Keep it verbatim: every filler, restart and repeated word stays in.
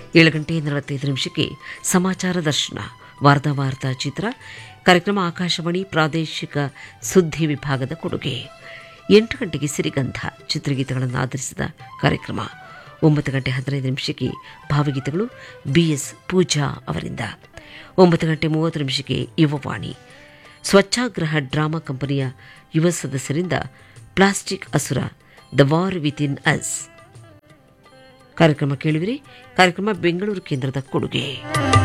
ಏಳು ಗಂಟೆ ನಲವತ್ತೈದು ನಿಮಿಷಕ್ಕೆ ಸಮಾಚಾರ ದರ್ಶನ ವಾರ್ತಾ ವಾರ್ತಾ ಚಿತ್ರ ಕಾರ್ಯಕ್ರಮ ಆಕಾಶವಾಣಿ ಪ್ರಾದೇಶಿಕ ಸುದ್ದಿ ವಿಭಾಗದ ಕೊಡುಗೆ. ಎಂಟು ಗಂಟೆಗೆ ಸಿರಿಗಂಧ ಚಿತ್ರಗೀತೆಗಳನ್ನು ಆಧರಿಸಿದ ಕಾರ್ಯಕ್ರಮ. ಒಂಬತ್ತು ಗಂಟೆ ಹದಿನೈದು ನಿಮಿಷಕ್ಕೆ ಭಾವಗೀತೆಗಳು ಬಿಎಸ್ ಪೂಜಾ ಅವರಿಂದ. ಒಂಬತ್ತು ಗಂಟೆ ಮೂವತ್ತು ನಿಮಿಷಕ್ಕೆ ಯುವವಾಣಿ ಸ್ವಚ್ಛಾಗ್ರಹ ಡ್ರಾಮಾ ಕಂಪನಿಯ ಯುವ ಸದಸ್ಯರಿಂದ ಪ್ಲಾಸ್ಟಿಕ್ ಅಸುರ the war with in us ಕಾರ್ಯಕ್ರಮ ಕೇಳುವಿರಿ. ಕಾರ್ಯಕ್ರಮ ಬೆಂಗಳೂರು ಕೇಂದ್ರದ ಕೊಡುಗೆ.